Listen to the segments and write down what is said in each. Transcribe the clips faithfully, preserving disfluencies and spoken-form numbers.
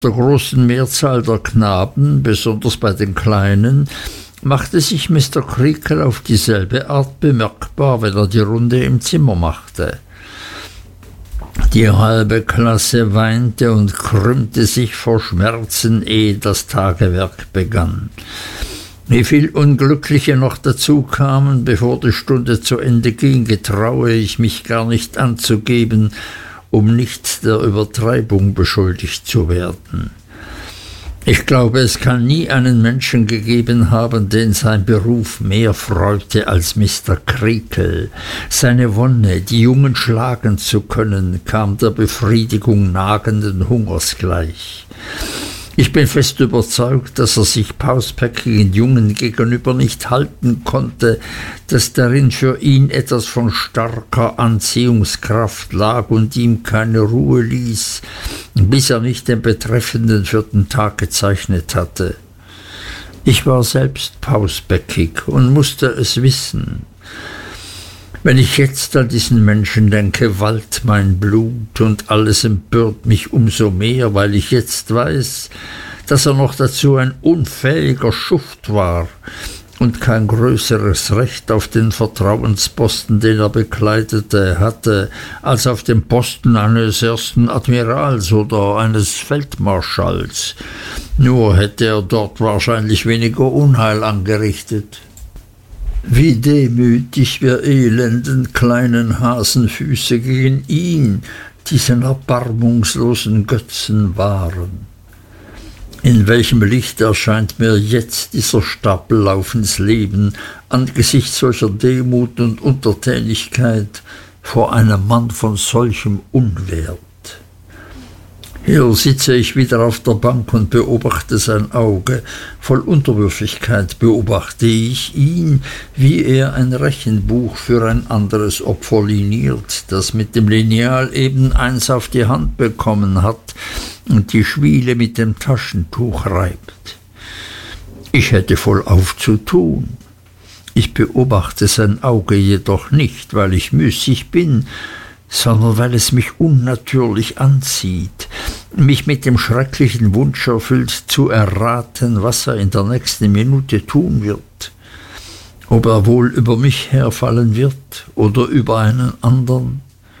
der großen Mehrzahl der Knaben, besonders bei den Kleinen, machte sich Mister Creakle auf dieselbe Art bemerkbar, wenn er die Runde im Zimmer machte. Die halbe Klasse weinte und krümmte sich vor Schmerzen, ehe das Tagewerk begann. Wie viel Unglückliche noch dazu kamen, bevor die Stunde zu Ende ging, getraue ich mich gar nicht anzugeben, um nicht der Übertreibung beschuldigt zu werden. Ich glaube, es kann nie einen Menschen gegeben haben, den sein Beruf mehr freute als Mister Creakle. Seine Wonne, die Jungen schlagen zu können, kam der Befriedigung nagenden Hungers gleich. Ich bin fest überzeugt, dass er sich pausbäckigen Jungen gegenüber nicht halten konnte, dass darin für ihn etwas von starker Anziehungskraft lag und ihm keine Ruhe ließ, bis er nicht den Betreffenden für den Tag gezeichnet hatte. Ich war selbst pausbäckig und musste es wissen. Wenn ich jetzt an diesen Menschen denke, wallt mein Blut und alles empört mich umso mehr, weil ich jetzt weiß, dass er noch dazu ein unfähiger Schuft war und kein größeres Recht auf den Vertrauensposten, den er bekleidete, hatte, als auf den Posten eines ersten Admirals oder eines Feldmarschalls. Nur hätte er dort wahrscheinlich weniger Unheil angerichtet. Wie demütig wir elenden kleinen Hasenfüße gegen ihn, diesen erbarmungslosen Götzen, waren. In welchem Licht erscheint mir jetzt dieser Stapellauf ins Leben angesichts solcher Demut und Untertänigkeit vor einem Mann von solchem Unwert? Hier sitze ich wieder auf der Bank und beobachte sein Auge. Voll Unterwürfigkeit beobachte ich ihn, wie er ein Rechenbuch für ein anderes Opfer liniert, das mit dem Lineal eben eins auf die Hand bekommen hat und die Schwiele mit dem Taschentuch reibt. Ich hätte vollauf zu tun. Ich beobachte sein Auge jedoch nicht, weil ich müßig bin, sondern weil es mich unnatürlich anzieht, mich mit dem schrecklichen Wunsch erfüllt, zu erraten, was er in der nächsten Minute tun wird. Ob er wohl über mich herfallen wird oder über einen anderen.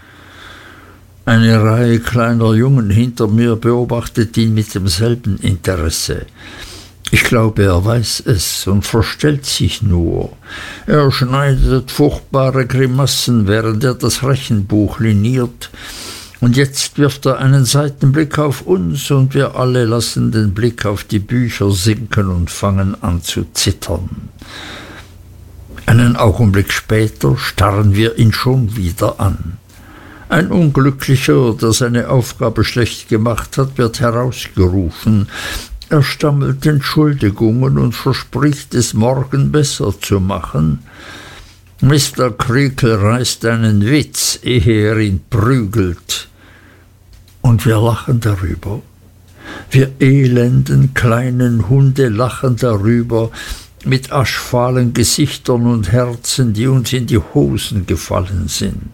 Eine Reihe kleiner Jungen hinter mir beobachtet ihn mit demselben Interesse. Ich glaube, er weiß es und verstellt sich nur. Er schneidet furchtbare Grimassen, während er das Rechenbuch liniert. Und jetzt wirft er einen Seitenblick auf uns und wir alle lassen den Blick auf die Bücher sinken und fangen an zu zittern. Einen Augenblick später starren wir ihn schon wieder an. Ein Unglücklicher, der seine Aufgabe schlecht gemacht hat, wird herausgerufen. Er stammelt Entschuldigungen und verspricht, es morgen besser zu machen. Mister Creakle reißt einen Witz, ehe er ihn prügelt. Und wir lachen darüber. Wir elenden kleinen Hunde lachen darüber, mit aschfahlen Gesichtern und Herzen, die uns in die Hosen gefallen sind.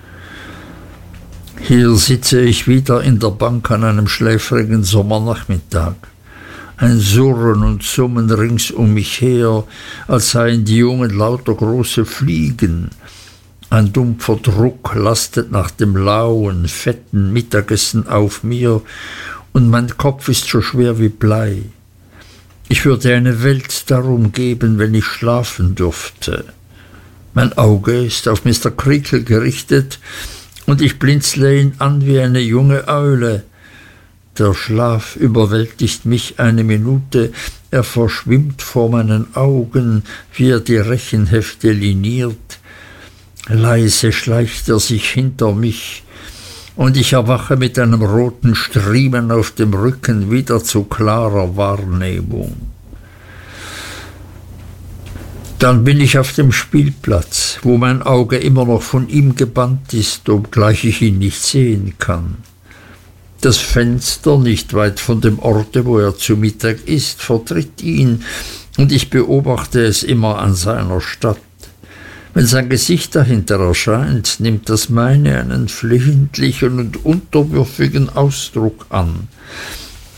Hier sitze ich wieder in der Bank an einem schläfrigen Sommernachmittag. Ein Surren und Summen rings um mich her, als seien die Jungen lauter große Fliegen. Ein dumpfer Druck lastet nach dem lauen, fetten Mittagessen auf mir, und mein Kopf ist so schwer wie Blei. Ich würde eine Welt darum geben, wenn ich schlafen dürfte. Mein Auge ist auf Mister Creakle gerichtet, und ich blinzle ihn an wie eine junge Eule. Der Schlaf überwältigt mich eine Minute, er verschwimmt vor meinen Augen, wie er die Rechenhefte liniert. Leise schleicht er sich hinter mich, und ich erwache mit einem roten Striemen auf dem Rücken wieder zu klarer Wahrnehmung. Dann bin ich auf dem Spielplatz, wo mein Auge immer noch von ihm gebannt ist, obgleich ich ihn nicht sehen kann. Das Fenster, nicht weit von dem Orte, wo er zu Mittag ist, vertritt ihn, und ich beobachte es immer an seiner Statt. Wenn sein Gesicht dahinter erscheint, nimmt das meine einen flehentlichen und unterwürfigen Ausdruck an.